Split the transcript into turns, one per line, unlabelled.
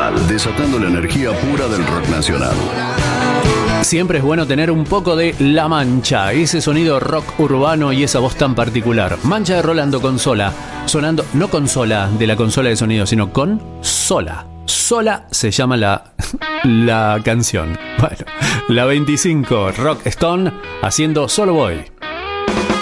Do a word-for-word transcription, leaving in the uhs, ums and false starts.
Nacional, desatando la energía pura del rock nacional.
Siempre es bueno tener un poco de La Mancha, ese sonido rock urbano y esa voz tan particular. Mancha de Rolando con Sola, sonando no con Sola de la consola de sonido, sino con Sola. Sola se llama la, la canción. Bueno, la veinticinco, Rock Stone haciendo Solo Voy.